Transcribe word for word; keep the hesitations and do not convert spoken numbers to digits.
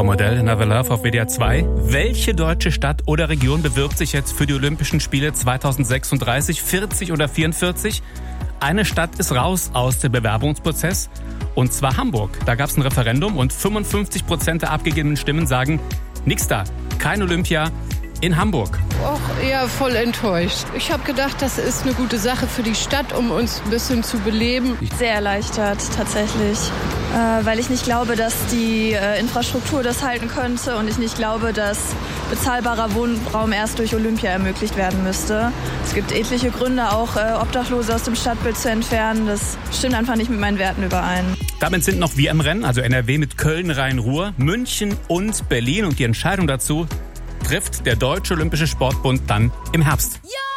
Topmodel, Another Love auf W D R zwei. Welche deutsche Stadt oder Region bewirbt sich jetzt für die Olympischen Spiele zwanzig sechsunddreißig, vierzig oder vierundvierzig? Eine Stadt ist raus aus dem Bewerbungsprozess, und zwar Hamburg. Da gab es ein Referendum und fünfundfünfzig Prozent der abgegebenen Stimmen sagen, nix da, kein Olympia in Hamburg. Auch eher voll enttäuscht. Ich habe gedacht, das ist eine gute Sache für die Stadt, um uns ein bisschen zu beleben. Sehr erleichtert tatsächlich, äh, weil ich nicht glaube, dass die äh, Infrastruktur das halten könnte und ich nicht glaube, dass bezahlbarer Wohnraum erst durch Olympia ermöglicht werden müsste. Es gibt etliche Gründe, auch äh, Obdachlose aus dem Stadtbild zu entfernen. Das stimmt einfach nicht mit meinen Werten überein. Damit sind noch wir im Rennen, also N R W mit Köln, Rhein-Ruhr, München und Berlin. Und die Entscheidung dazu trifft der Deutsche Olympische Sportbund dann im Herbst. Ja!